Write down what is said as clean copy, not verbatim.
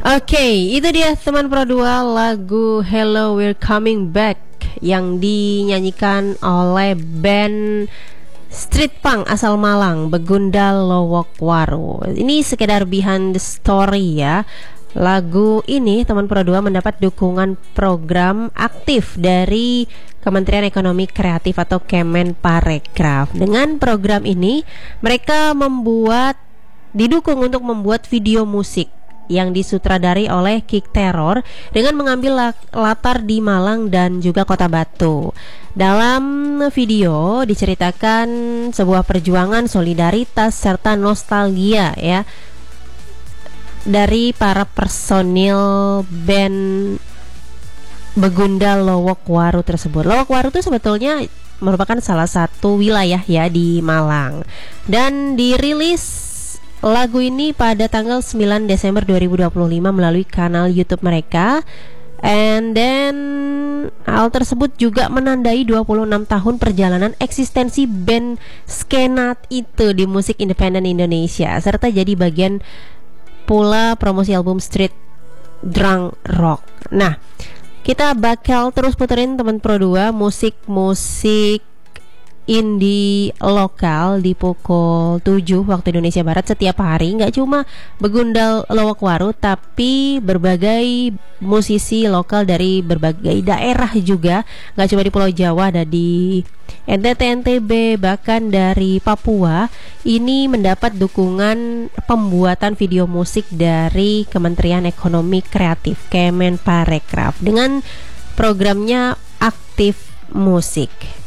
Oke, itu dia teman Pro 2 lagu Hello We're Coming Back yang dinyanyikan oleh band street punk asal Malang, Begundal Lowokwaru. Ini sekedar behind the story ya. Lagu ini teman Pro 2 mendapat dukungan program aktif dari Kementerian Ekonomi Kreatif atau Kemenparekraf. Dengan program ini mereka didukung untuk membuat video musik yang disutradari oleh Kick Terror dengan mengambil latar di Malang dan juga Kota Batu. Dalam video diceritakan sebuah perjuangan solidaritas serta nostalgia ya dari para personil band Begundal Lowokwaru tersebut. Lowokwaru itu sebetulnya merupakan salah satu wilayah ya di Malang dan dirilis lagu ini pada tanggal 9 Desember 2025 melalui kanal YouTube mereka. And then hal tersebut juga menandai 26 tahun perjalanan eksistensi band skena itu di musik independen Indonesia, serta jadi bagian pula promosi album Street Drunk Rock. Nah, kita bakal terus puterin teman Pro 2 musik-musik indie lokal di pukul 7 waktu Indonesia Barat setiap hari. Nggak cuma Begundal Lowokwaru, tapi berbagai musisi lokal dari berbagai daerah juga. Nggak cuma di Pulau Jawa, ada di NTT, NTB, bahkan dari Papua. Ini mendapat dukungan pembuatan video musik dari Kementerian Ekonomi Kreatif Kemenparekraf dengan programnya Aktif Musik.